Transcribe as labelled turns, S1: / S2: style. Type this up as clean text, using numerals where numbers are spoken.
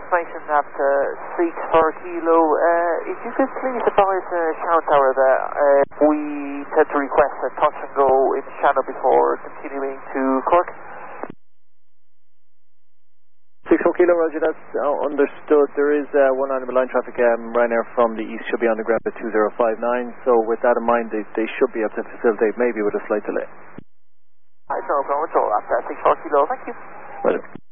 S1: information at Seat for Kilo. If you could please advise Sharon Tower that we tend to request a touch and go in the channel before continuing to Cork.
S2: 64 Kilo, Roger, that's understood. There is one animal line traffic, Ryanair from the east should be on the ground at 2059, so with that in mind, they should be able to facilitate maybe with a slight delay.
S1: No problem at all, that's 64 Kilo, thank you.
S2: Well,